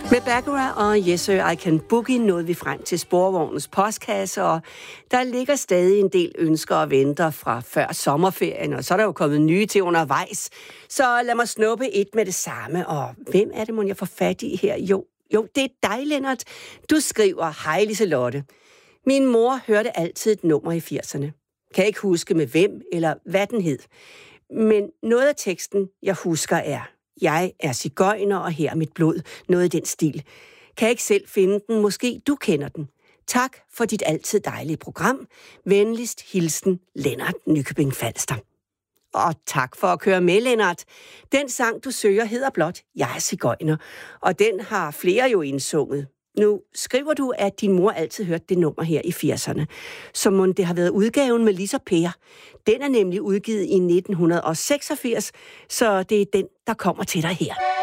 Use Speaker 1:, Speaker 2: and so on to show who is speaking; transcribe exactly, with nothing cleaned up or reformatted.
Speaker 1: Med Baccarat og Yes Sir, I Can Boogie nåede vi frem til sporvognens postkasse, og der ligger stadig en del ønsker og venter fra før sommerferien, og så er der jo kommet nye til undervejs. Så lad mig snuppe et med det samme, og hvem er det, må jeg får fat i her? Jo, jo, det er dig, Lennart. Du skriver, hej Liselotte. Min mor hørte altid et nummer i firserne. Kan ikke huske med hvem eller hvad den hed. Men noget af teksten, jeg husker, er: jeg er sigøjner, og her er mit blod. Noget i den stil. Kan ikke selv finde den, måske du kender den. Tak for dit altid dejlige program. Venligst hilsen, Lennart, Nykøbing Falster. Og tak for at køre med, Lennart. Den sang, du søger, hedder blot Jeg er sigøjner, og den har flere jo indsunget. Nu skriver du, at din mor altid hørte det nummer her i firserne, som mon det har været udgaven med Lis og Per. Den er nemlig udgivet i nitten seksogfirs, så det er den, der kommer til dig her.